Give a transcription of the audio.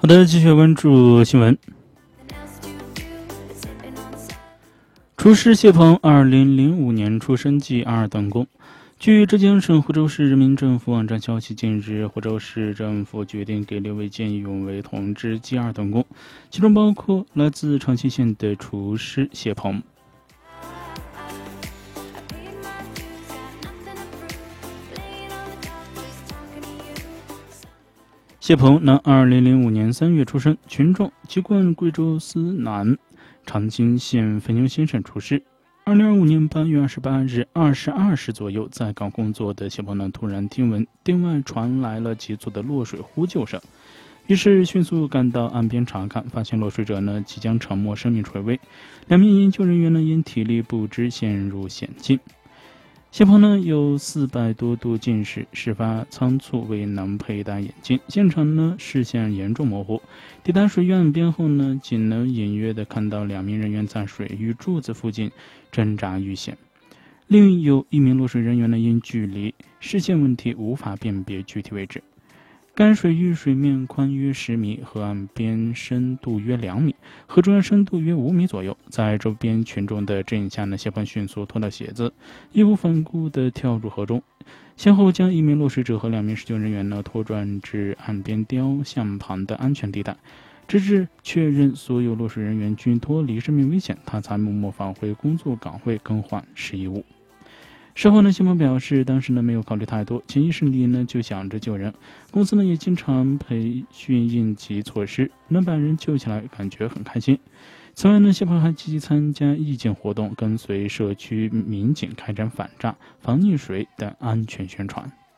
的，继续关注新闻。厨师谢鹏2005年出生，即二等功。据浙江省湖州市人民政府网站消息，近日湖州市政府决定给6位见义勇为同志记二等功，其中包括来自长崎县的厨师谢鹏。谢鹏，男，2005年3月出生，群众，籍贯贵州思南长清县汾牛新省厨师。2025年8月28日22时左右，在岗工作的谢鹏呢，突然听闻店外传来了急促的落水呼救声，于是迅速赶到岸边查看，发现落水者呢即将沉没，生命垂危，2名营救人员呢因体力不支陷入险境。谢鹏呢有400多度近视，事发仓促，未能佩戴眼镜，现场呢视线严重模糊。抵达水域岸边后呢，仅能隐约的看到2名人员在水域柱子附近挣扎遇险，另有1名落水人员呢因距离视线问题无法辨别具体位置。该水域水面宽约10米，河岸边深度约2米，河中央深度约5米左右。在周边群众的指引下呢，谢鹏迅速脱掉鞋子，义无反顾地跳入河中，先后将1名落水者和2名施救人员呢拖转至岸边雕像旁的安全地带，直至确认所有落水人员均脱离生命危险，他才默默返回工作岗位更换湿衣物。事后呢，谢鹏表示，当时呢没有考虑太多，潜意识里呢就想着救人。公司呢也经常培训应急措施，能把人救起来，感觉很开心。此外呢，谢鹏还积极参加义警活动，跟随社区民警开展反诈、防溺水等安全宣传。